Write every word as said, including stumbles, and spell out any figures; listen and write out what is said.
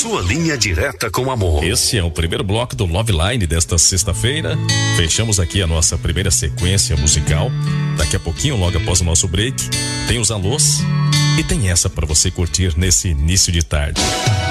sua linha direta com amor. Esse é o primeiro bloco do Love Line desta sexta-feira. Fechamos aqui a nossa primeira sequência musical. Daqui a pouquinho, logo após o nosso break, tem os alôs e tem essa para você curtir nesse início de tarde.